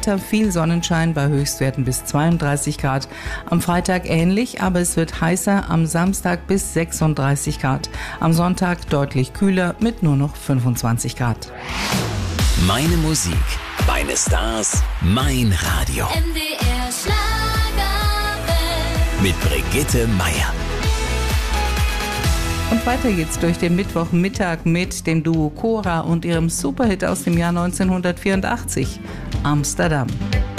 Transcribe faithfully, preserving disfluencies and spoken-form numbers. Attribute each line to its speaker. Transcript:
Speaker 1: Wetter viel Sonnenschein bei Höchstwerten bis zweiunddreißig Grad. Am Freitag ähnlich, aber es wird heißer, am Samstag bis sechsunddreißig Grad. Am Sonntag deutlich kühler mit nur noch fünfundzwanzig Grad.
Speaker 2: Meine Musik, meine Stars, mein Radio.
Speaker 3: M D R Schlagerwelt.
Speaker 2: Mit Brigitte Meier.
Speaker 1: Und weiter geht's durch den Mittwochmittag mit dem Duo Cora und ihrem Superhit aus dem Jahr neunzehnhundertvierundachtzig, Amsterdam.